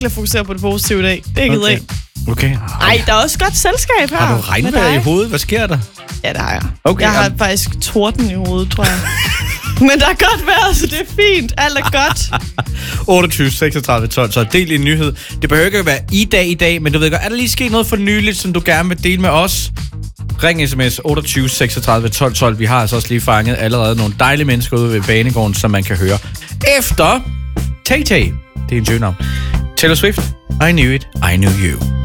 at fokusere på det positive i dag. Det er ikke okay. Okay. Ej, der er også godt selskab her. Har du regnvejr i hovedet? Hvad sker der? Ja, det har jeg. Okay, jeg har faktisk torden i hovedet, tror jeg. Men der er godt vejr, så det er fint. Alt er godt. 28, 36, 12. Så del en nyhed. Det behøver ikke at være i dag, men du ved godt, er der lige sket noget for nyligt, som du gerne vil dele med os? Ring sms 28 36 12 12. Vi har altså også lige fanget allerede nogle dejlige mennesker ude ved banegården, som man kan høre. Efter Tay-Tay. Det er en jønavn. Taylor Swift. I knew it, I knew you.